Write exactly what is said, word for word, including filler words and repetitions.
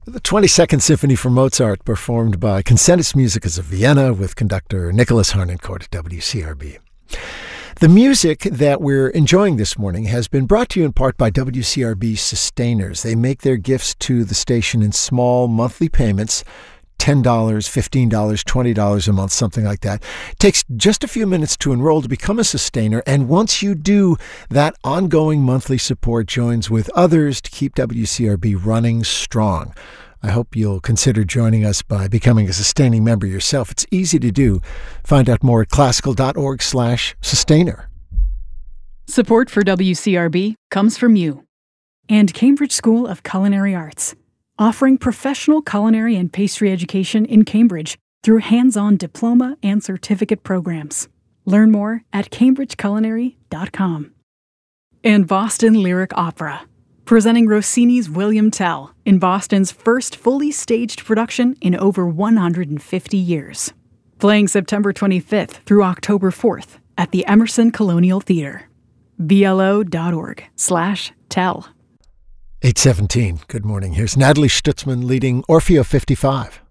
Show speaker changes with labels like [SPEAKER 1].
[SPEAKER 1] The twenty-second Symphony for Mozart, performed by Consentus Musicas of Vienna with conductor Nicholas Harnoncourt at W C R B. The music that we're enjoying this morning has been brought to you in part by W C R B Sustainers. They make their gifts to the station in small monthly payments, ten dollars, fifteen dollars, twenty dollars a month, something like that. It takes just a few minutes to enroll to become a sustainer, and once you do, that ongoing monthly support joins with others to keep W C R B running strong. I hope you'll consider joining us by becoming a sustaining member yourself. It's easy to do. Find out more at classical.org slash sustainer.
[SPEAKER 2] Support for W C R B comes from you and Cambridge School of Culinary Arts, offering professional culinary and pastry education in Cambridge through hands-on diploma and certificate programs. Learn more at cambridge culinary dot com. And Boston Lyric Opera, presenting Rossini's William Tell in Boston's first fully staged production in over one hundred fifty years. Playing September twenty-fifth through October fourth at the Emerson Colonial Theater. B L O dot org slash tell.
[SPEAKER 1] eight seventeen. Good morning. Here's Natalie Stutzman leading Orfeo fifty-five.